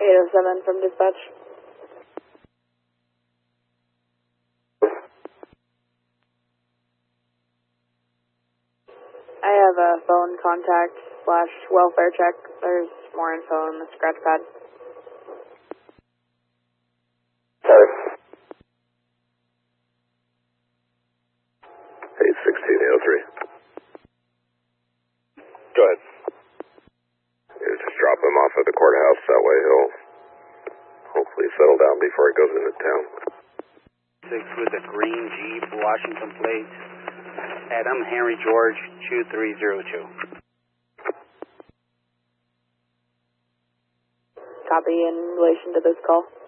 807 from dispatch. I have a phone contact / welfare check. There's more info on the scratch pad. Sorry. 816-803. Go ahead. You just drop him off at the courthouse. That way he'll hopefully settle down before he goes into town. 6 with a green Jeep, Washington plate. Adam Henry George 2302. Copy in relation to this call.